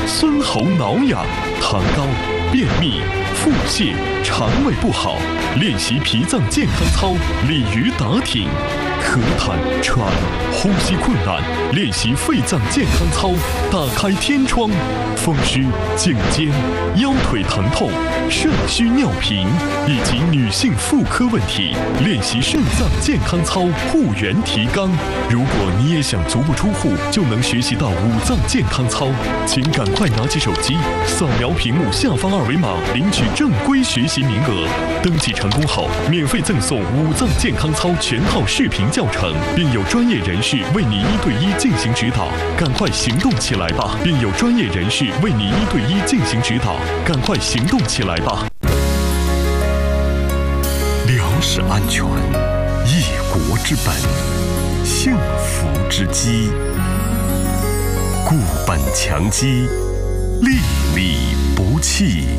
孙喉挠痒、痰高、便秘、腹泻、肠胃不好，练习脾脏健康操，利于打挺；咳痰、喘、呼吸困难，练习肺脏健康操，打开天窗；风湿、颈肩、腰腿疼痛、肾虚尿频以及女性妇科问题，练习肾脏健康操，护元提肛。如果你也想足不出户就能学习到五脏健康操，请赶快拿起手机，扫描屏幕下方二维码，领取正规学习名额。登记成功后，免费赠送五脏健康操全套视频教程，并有专业人士为你1对1进行指导。赶快行动起来吧！并有专业人士为你1对1进行指导，赶快行动起来吧！ 粮食安全，一国之本，幸福之基。固本强基，粒粒不弃。